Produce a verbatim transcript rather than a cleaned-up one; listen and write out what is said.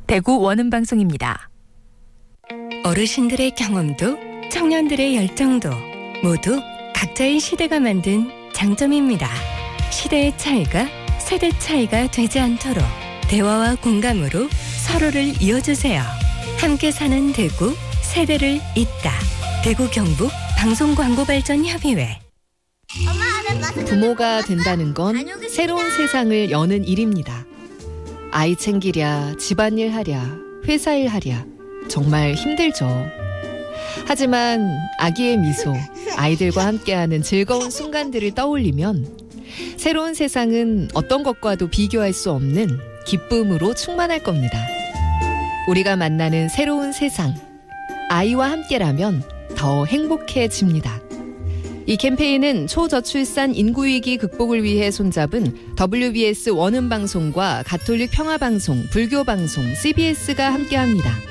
대구 원음방송입니다. 어르신들의 경험도 청년들의 열정도 모두 각자의 시대가 만든 장점입니다. 시대의 차이가 세대 차이가 되지 않도록 대화와 공감으로 서로를 이어주세요. 함께 사는 대구, 세대를 잇다. 대구 경북 방송광고발전협의회. 부모가 된다는 건 새로운 세상을 여는 일입니다. 아이 챙기랴, 집안일 하랴, 회사일 하랴 정말 힘들죠. 하지만 아기의 미소, 아이들과 함께하는 즐거운 순간들을 떠올리면 새로운 세상은 어떤 것과도 비교할 수 없는 기쁨으로 충만할 겁니다. 우리가 만나는 새로운 세상, 아이와 함께라면 더 행복해집니다. 이 캠페인은 초저출산 인구위기 극복을 위해 손잡은 더블유비에스 원음방송과 가톨릭 평화방송, 불교방송, 씨비에스가 함께합니다.